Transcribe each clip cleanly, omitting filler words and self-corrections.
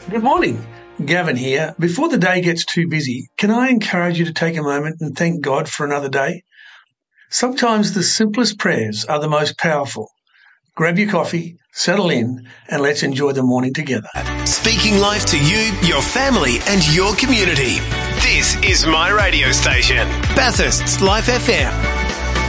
Good morning. Gavin here. Before the day gets too busy, can I encourage you to take a moment and thank God for another day? Sometimes the simplest prayers are the most powerful. Grab your coffee, settle in, and let's enjoy the morning together. Speaking life to you, your family, and your community. This is my radio station, Bathurst's Life FM.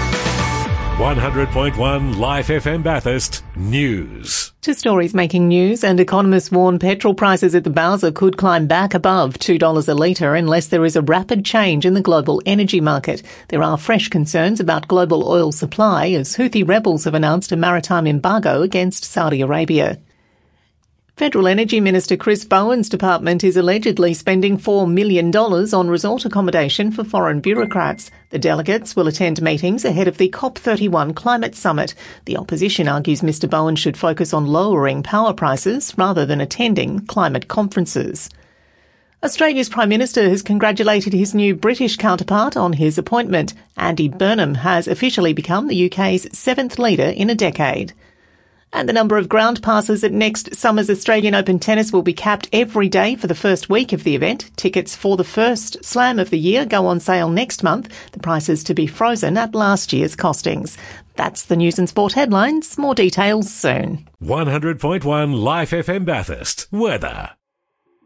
100.1 Life FM Bathurst News. Two stories making news, and economists warn petrol prices at the Bowser could climb back above $2 a litre unless there is a rapid change in the global energy market. There are fresh concerns about global oil supply as Houthi rebels have announced a maritime embargo against Saudi Arabia. Federal Energy Minister Chris Bowen's department is allegedly spending $4 million on resort accommodation for foreign bureaucrats. The delegates will attend meetings ahead of the COP31 climate summit. The opposition argues Mr Bowen should focus on lowering power prices rather than attending climate conferences. Australia's Prime Minister has congratulated his new British counterpart on his appointment. Andy Burnham has officially become the UK's seventh leader in a decade. And the number of ground passes at next summer's Australian Open tennis will be capped every day for the first week of the event. Tickets for the first slam of the year go on sale next month. The prices to be frozen at last year's costings. That's the news and sport headlines. More details soon. 100.1 Life FM Bathurst. Weather.